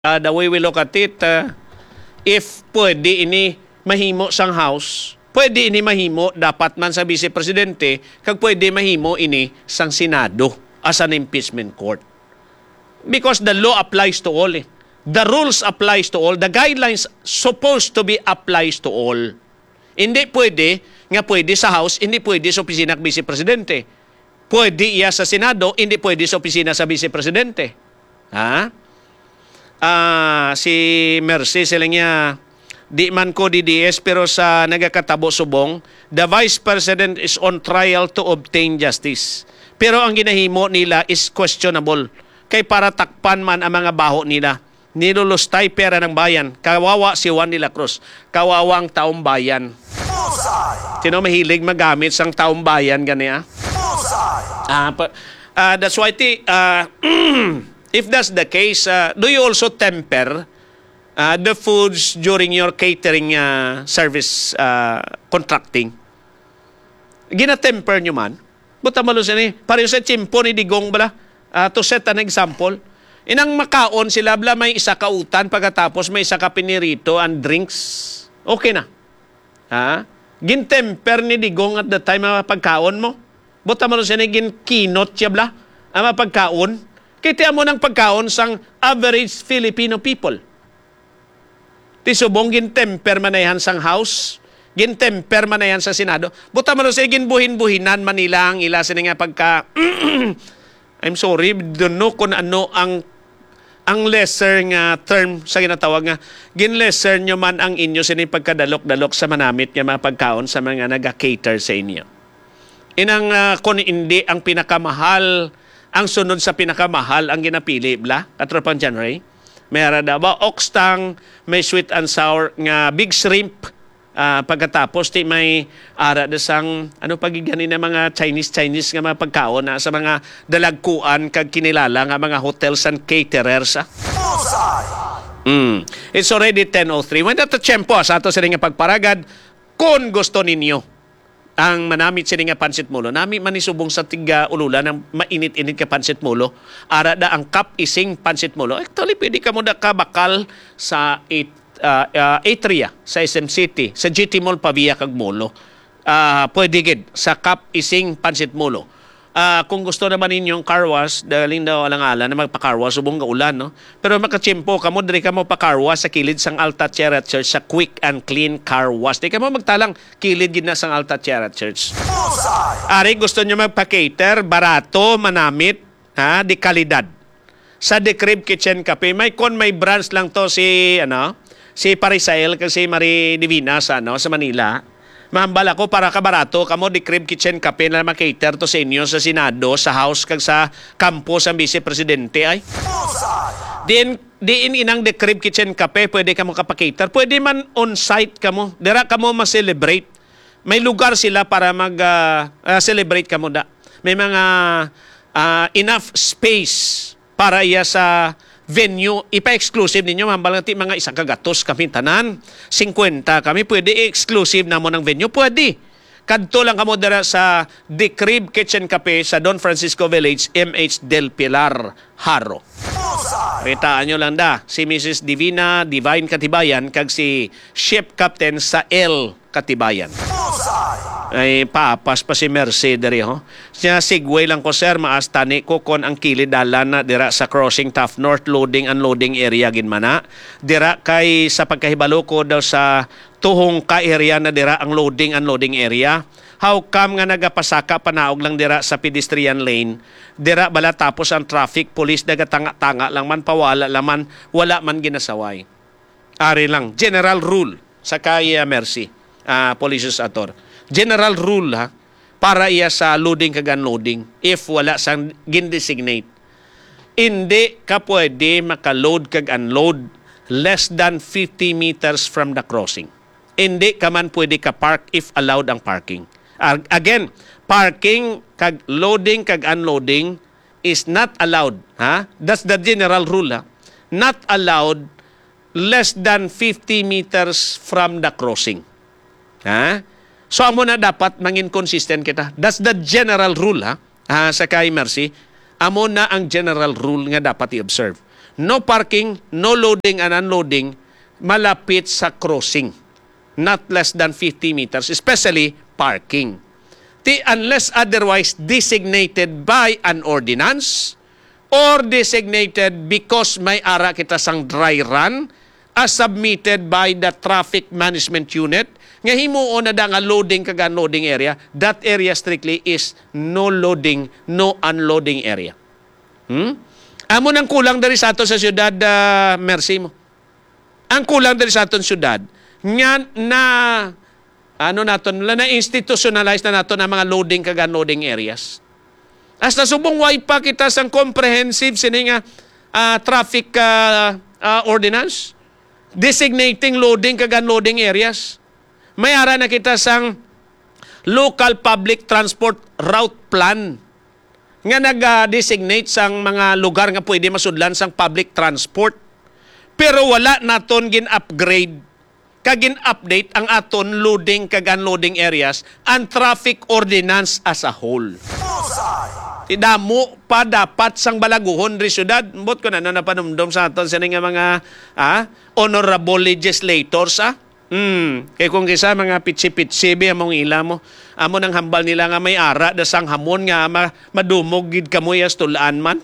The way we look at it, if pwede ini mahimo sang House, pwede ini mahimo dapat man sa Vice Presidente, kag pwede mahimo ini sang Senado as an impeachment court. Because the law applies to all. The rules applies to all. The guidelines supposed to be applies to all. Hindi pwede nga pwede sa House, hindi pwede sa opisina ng Vice Presidente. Pwede iya sa Senado, hindi pwede sa opisina sa Vice Presidente. Ha? Si Mercy sila niya di man ko DDS pero sa nagakatabo subong, the Vice President is on trial to obtain justice. Pero ang ginahimo nila is questionable. Kay para takpan man ang mga baho nila. Nilulustay pera ng bayan. Kawawa si Juan de la Cruz. Kawawang taong bayan. Sino mahilig magamit sang taong bayan ganiya? That's why if that's the case, do you also temper the foods during your catering service contracting? Gina-temper nyo man? Buta malo siya ni, pareho sa chimpo ni Digong bala, to set an example. Inang makaon sila bala may isa ka utan, pagkatapos may isa ka pinirito and drinks. Okay na. Gin-temper ni Digong at the time ang pagkaon mo. Buta malo siya ni gin-kinot siya bala, ang pagkaon. Kaya mo ng pagkaon sang average Filipino people. Tisubong gintemper manayan sang House, gintemper manayan sa Senado. Buta mo siya ginbuhin-buhinan Manila ang ila sa nga pagka... I'm sorry, don't know kung ano ang lesser nga term sa ginatawag nga. Gin-lesser nyo man ang inyo sa pagkadalok-dalok sa manamit nga mga pagkaon sa mga nag-cater sa inyo. Inang kung hindi ang pinakamahal... Ang sunod sa pinakamahal ang ginapili, bla, katropang January. Mayroon na ba oxtang, may sweet and sour nga big shrimp. Pagkatapos, may ara sang ano pagigani na mga Chinese nga mga pagkaon na sa mga dalagkuan kag kinilala nga mga hotels and caterers. It's already 10:03. When that tiyempo sa ato sa nga pagparagad, kung gusto ninyo ang manamit sila nga pansit mulo. Nami manisubong sa tiga ulula ng mainit-init ka pansit mulo. Ara da ang cup ising pansit mulo. Actually, pwede ka mo da kabakal sa Atria, sa SM City, sa GT Mall Pavia kag mulo. Pwede gid sa cup ising pansit mulo. Kung gusto naman ninyong car wash, daling daw alang-ala na magpa-car wash, subong ka ulan, no? Pero makachimpo ka mo, diri ka mo pa-car wash sa kilid sang Alta Tierra Church sa Quick and Clean Car Wash. Di ka mo magtalang kilid gid na sang Alta Tierra Church. Ari, gusto nyo magpa-cater, barato, manamit, di kalidad. Sa The Crib Kitchen Cafe, may branch lang to si Parisael kasi Marie Divina sa Manila. Mahambal ako para kabarato kamo di Crib Kitchen Cafe na makater to sa inyo sa Senado, sa House kag sa campus ang Vice Presidente ay. Diin inang the Crib Kitchen Cafe pwede kamo kapakater. Pwede man on-site kamo. Dira kamo ma-celebrate. May lugar sila para mag-celebrate kamo da. May mga enough space para iya sa venue, ipa-exclusive ninyo, mahambal nga mga isang kagatos kami tanan, 50 kami, pwede exclusive na mo ng venue, pwede. Kadto lang kamo dara sa The Crib Kitchen Cafe sa Don Francisco Village, MH Del Pilar, Haro. Ritaan nyo lang da, si Mrs. Divine Katibayan, kag si Ship Captain sa L Katibayan. Ay papas pa si Mercy diri ho. Siya sigway lang ko sir, maas tani ko kon ang kilid dalan na dira sa crossing Taft North loading unloading area ginmana. Dira kay sa pagkahibalo ko daw sa tuhong ka area na dira ang loading unloading area. How come nga nagapasaka panaog lang dira sa pedestrian lane? Dira bala tapos ang traffic police nagatanga-tanga lang man pawala laman wala man ginasaway. Ari lang general rule sa kay Mercy. Police ator. General rule para iya sa loading kag unloading if wala sang gin-designate. Hindi ka pwede maka-load kag unload less than 50 meters from the crossing. Hindi ka man pwede ka park if allowed ang parking. Again, parking kag loading kag unloading is not allowed. That's the general rule. Not allowed less than 50 meters from the crossing. So amo na dapat mangin consistent kita. That's the general rule sa kay Mercy. Amo na ang general rule nga dapat i-observe. no parking, no loading and unloading malapit sa crossing. Not less than 50 meters, especially parking. Unless otherwise designated by an ordinance or designated because may ara kita sang dry run as submitted by the traffic management unit nga himuon na da nga loading kag unloading area, that area strictly is no loading, no unloading area. Amo nang kulang dari sa ato sa syudad, Mercy mo. Ang kulang dari sa aton syudad nga na na institutionalize na nato na mga loading kag unloading areas. Hasta subong way pa kita sang comprehensive sini nga traffic ordinance designating loading kag unloading areas. May ara na kita sang local public transport route plan nga nag-designate sang mga lugar nga pwede masudlan sang public transport. Pero wala naton gin-upgrade kag gin-update ang aton loading kag unloading areas and traffic ordinance as a whole. Idamo pa dapat sang balaguhon ri syudad. Mbot ko na napanumdom sa aton sa nga mga honorable legislators kay kung kisa mga pitsi-pitsi among ila mo. Amo nang hambal nila nga may ara da sang hamon nga madumog gid kamoy as tulaan man.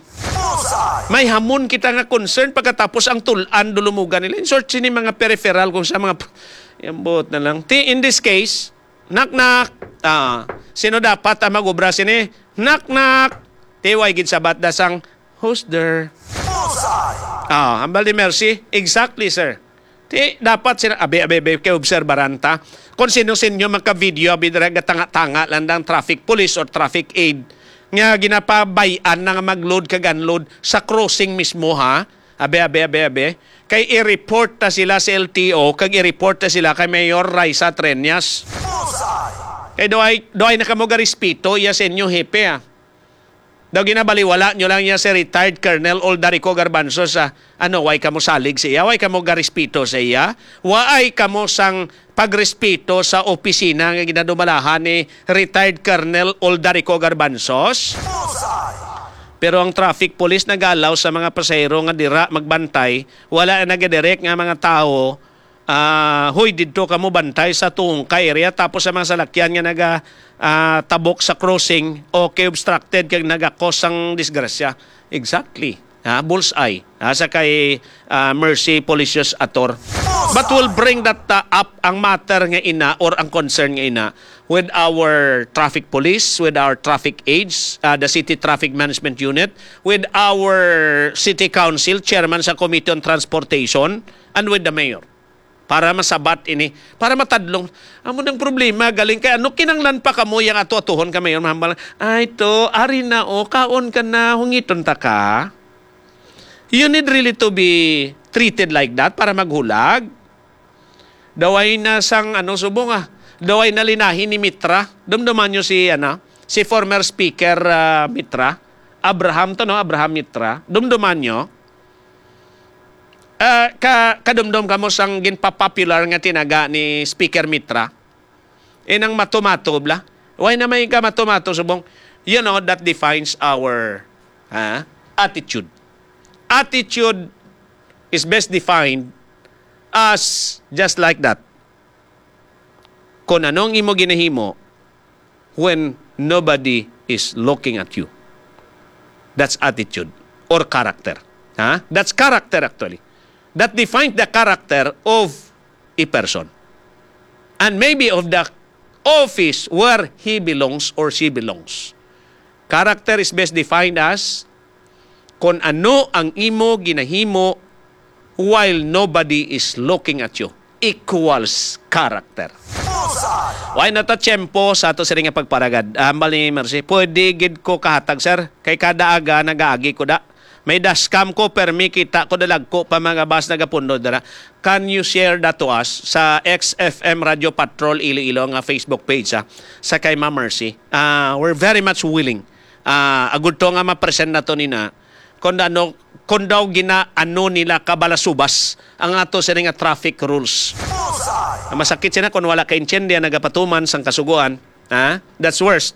May hamon kita nga concern pagkatapos ang tulan dulumugan nila. In short, sini mga peripheral kung sa mga yambot na lang. In this case, knock-knock. Sino dapat ang mag-ubra sini? Knock-knock. Tiway gid sabat da sang who's there? Hambal ni Mercy. Exactly, sir. Dapat sila, abe, kay obserbaranta. Kung sino-sino magka-video, abidra tanga-tanga landang traffic police or traffic aid, nga ginapabayan na nga mag-load kag unload sa crossing mismo, ha? Abe. Kay i-report ta sila sa LTO, kag i-report ta sila kay Mayor Raisa Treñas. Kay doay na kamo garispito, iya sa inyo, hepe, ha? Daw ginabaliwala nyo lang niya si retired Colonel Oldarico Garbanzo sa way kamo salig sa iya, way kamo garispito sa iya, way kamo sang pagrespeto sa opisina nga ginadumalahan ni retired Colonel Oldarico Garbanzos. Pero ang traffic police nagalaw sa mga pasahero nga dira magbantay, wala na nagadirect nga mga tao hoy didto kamo bantay sa tungkay area tapos sa mga salakyan nga naga tabok sa crossing o obstructed kag nagakos ang disgrasya. Exactly. Bullseye. Sa kay Mercy Policius Ator. But we'll bring that up ang matter nga ina or ang concern nga ina with our traffic police, with our traffic aides, the City Traffic Management Unit, with our City Council, Chairman sa Committee on Transportation, and with the Mayor. Para masabat ini, para matadlong. Amo nang problema, galing kay ano, kinanglan pa kamo yung ato-atuhon ka Mayor, mahambal. Ito, ari na kaon ka na, hungiton ta ka. You need really to be treated like that para maghulag. Daway na sang, subong daway na linahin ni Mitra. Dumduman nyo si former Speaker Mitra. Abraham Mitra. Dumduman nyo. Kadumdum kamo sang ginpapopular nga tinaga ni Speaker Mitra. Inang matumato bla. Why na may ka matumato subong? You know, that defines our attitude. Attitude is best defined as just like that. Kung anong imo ginahimo when nobody is looking at you. That's attitude or character. That's character actually. That defines the character of a person. And maybe of the office where he belongs or she belongs. Character is best defined as kung ano ang imo ginahimo while nobody is looking at you. Equals character. Why na ta tiyempo sa ato sa nga pagparagad? Ambal ni Mercy, pwede gid ko kahatag, sir. Kay kada aga nagaagi ko da. May dashcam ko, permi kita ko dalag ko pa mga bus nagapundod dara. Can you share that to us sa XFM Radio Patrol Iloilo nga Facebook page sa kay Ma Mercy? We're very much willing. Agud to nga ma-present na to nina. Kung daw nila kabalasubas ang ato sa nga traffic rules. Masakit sila kung wala ka-intendya nagapatuman sang kasuguan. That's worst.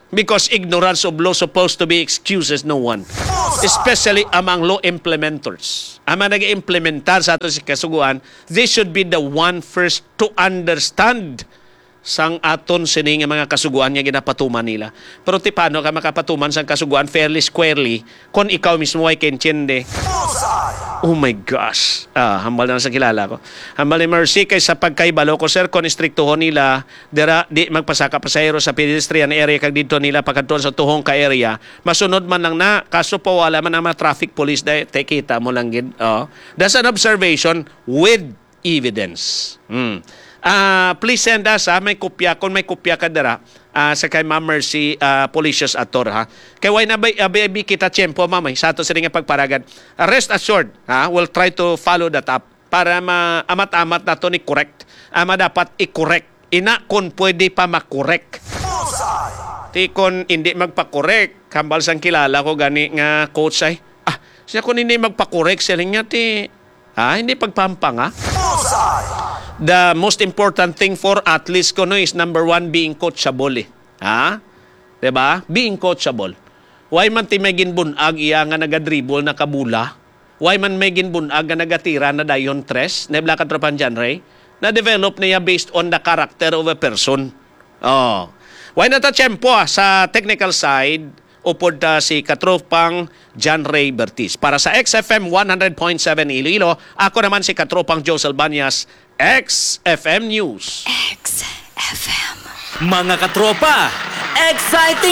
Because ignorance of law supposed to be excuses no one. Especially among law implementers. Ang mga nag-implementar sa ato si kasuguan, they should be the one first to understand sang aton sini nga mga kasuguan nga ginapatuman nila. Pero ti paano ka makapatuman sang kasuguan fairly squarely kung ikaw mismo ay kentyende? Oh my gosh. Hambal na sa kilala ko. Hambal ni Mercy kay sa pagkaibalo ko sir kung istriktuhon nila dira di magpasaka pasahero sa pedestrian area kag dito nila pagkadtuan sa tuhong ka area. Masunod man lang na kaso po wala man ang mga traffic police dahil kita mo lang gid. That's an observation with evidence. Please send us may kopya kung may kopya ka dira sa kay Ma'am Mercy Policious Ator ha. Kay why na ba kita tiyempo mamay sa ato sa nga pagparagan. Rest assured we'll try to follow that up para maamat-amat na to ni correct. Dapat i-correct. Ina kung pwede pa makorek. Ti kung hindi magpa-correct, kambal sang kilala ko gani nga coach ay siya kung hindi magpa-correct sila niya ti hindi pagpampang The most important thing for athletes ko is number one, being coachable. Diba? Being coachable. Why man ti may ginbunag iya nga nagadribble na kabula? Why man may ginbunag nga nagatira na dayon tres? Nebla ka tropan dyan, Ray? Na-develop niya based on the character of a person. Why na ta tiyempo sa technical side upod si katropang John Ray Bertis. Para sa XFM 100.7 Iloilo, ako naman si katropang Joe Salbanias, XFM News. XFM. Mga katropa, exciting